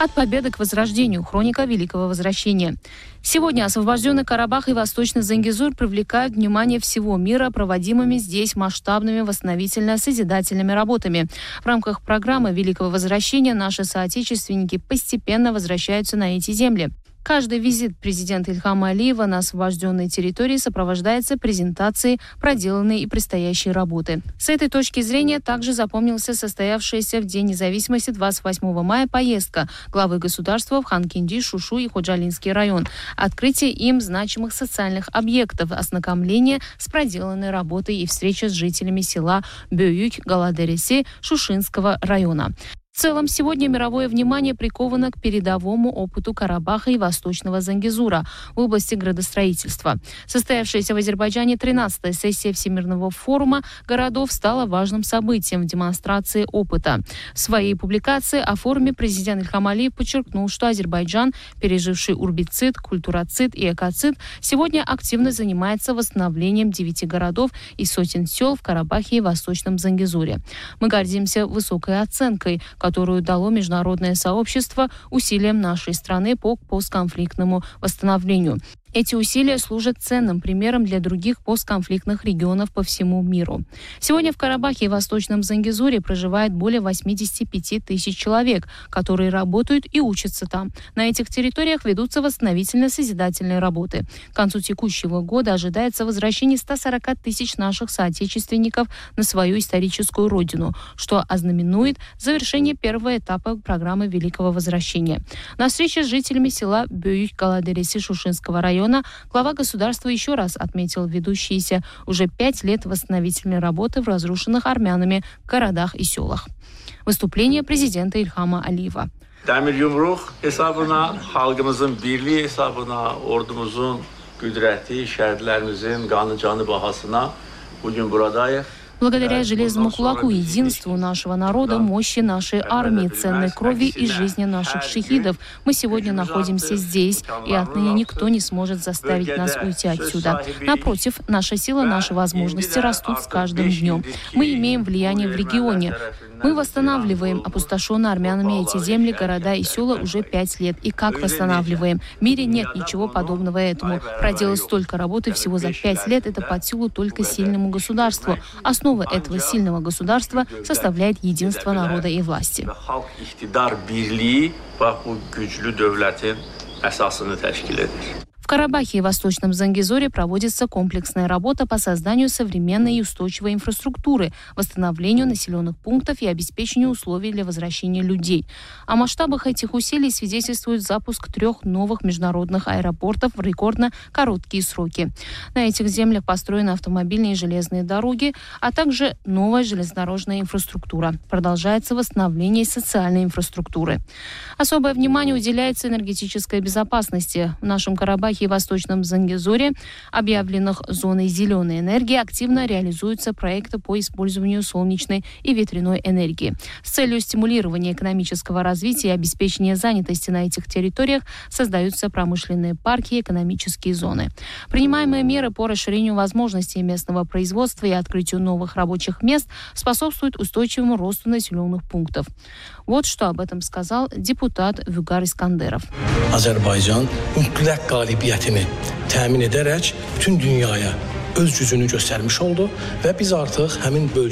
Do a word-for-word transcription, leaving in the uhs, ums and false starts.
От победы к возрождению. Хроника Великого Возвращения. Сегодня освобожденный Карабах и Восточный Зангезур привлекают внимание всего мира проводимыми здесь масштабными восстановительно-созидательными работами. В рамках программы Великого Возвращения наши соотечественники постепенно возвращаются на эти земли. Каждый визит президента Ильхама Алиева на освобожденные территории сопровождается презентацией проделанной и предстоящей работы. С этой точки зрения также запомнился состоявшаяся в День независимости двадцать восьмого мая поездка главы государства в Ханкинди, Шушу и Ходжалинский район, открытие им значимых социальных объектов, ознакомление с проделанной работой и встреча с жителями села Бөюк-Галадереси Шушинского района. В целом, сегодня мировое внимание приковано к передовому опыту Карабаха и Восточного Зангезура в области градостроительства. Состоявшаяся в Азербайджане тринадцатая сессия Всемирного форума городов стала важным событием в демонстрации опыта. В своей публикации о форуме президент Ильхам Алиев подчеркнул, что Азербайджан, переживший урбицид, культурацид и экоцид, сегодня активно занимается восстановлением девяти городов и сотен сел в Карабахе и Восточном Зангезуре. Мы гордимся высокой оценкой, которую дало международное сообщество усилиям нашей страны по постконфликтному восстановлению. Эти усилия служат ценным примером для других постконфликтных регионов по всему миру. Сегодня в Карабахе и Восточном Зангезуре проживает более восемьдесят пять тысяч человек, которые работают и учатся там. На этих территориях ведутся восстановительно-созидательные работы. К концу текущего года ожидается возвращение ста сорока тысяч наших соотечественников на свою историческую родину, что ознаменует завершение первого этапа программы Великого Возвращения. На встрече с жителями села Бөюк-Галадереси Шушинского района глава государства еще раз отметил ведущиеся уже пять лет восстановительной работы в разрушенных армянами городах и селах. Выступление президента Ильхама Алиева. Dəmir yumruq hesabına, xalqımızın birliyi hesabına, ordumuzun qüdrəti, şəhidlərimizin qanı canı bahasına bugün buradayıq. Благодаря железному кулаку, единству нашего народа, мощи нашей армии, ценной крови и жизни наших шахидов, мы сегодня находимся здесь, и отныне никто не сможет заставить нас уйти отсюда. Напротив, наша сила, наши возможности растут с каждым днем. Мы имеем влияние в регионе. Мы восстанавливаем опустошенные армянами эти земли, города и села уже пять лет. И как восстанавливаем? В мире нет ничего подобного этому. Проделать столько работы всего за пять лет – это под силу только сильному государству. Основа этого сильного государства составляет единство народа и власти. В Карабахе и Восточном Зангезуре проводится комплексная работа по созданию современной и устойчивой инфраструктуры, восстановлению населенных пунктов и обеспечению условий для возвращения людей. О масштабах этих усилий свидетельствует запуск трех новых международных аэропортов в рекордно короткие сроки. На этих землях построены автомобильные и железные дороги, а также новая железнодорожная инфраструктура. Продолжается восстановление социальной инфраструктуры. Особое внимание уделяется энергетической безопасности. В нашем Карабахе и Восточном Зангезуре, объявленных зоной зеленой энергии, активно реализуются проекты по использованию солнечной и ветряной энергии. С целью стимулирования экономического развития и обеспечения занятости на этих территориях создаются промышленные парки и экономические зоны. Принимаемые меры по расширению возможностей местного производства и открытию новых рабочих мест способствуют устойчивому росту населенных пунктов. Вот что об этом сказал депутат Vüqar İskanderov. Azərbaycan mütləq qalibiyyətini təmin edərək bütün dünyaya öz gücünü göstərmiş oldu və biz artıq həmin bölgə